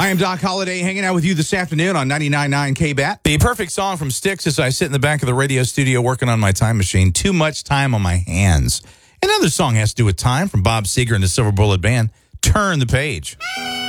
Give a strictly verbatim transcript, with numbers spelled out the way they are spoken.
I am Doc Holliday, hanging out with you this afternoon on ninety-nine point nine K B A T. The perfect song from Styx as I sit in the back of the radio studio working on my time machine. Too much time on my hands. Another song has to do with time from Bob Seger and the Silver Bullet Band. Turn the Page.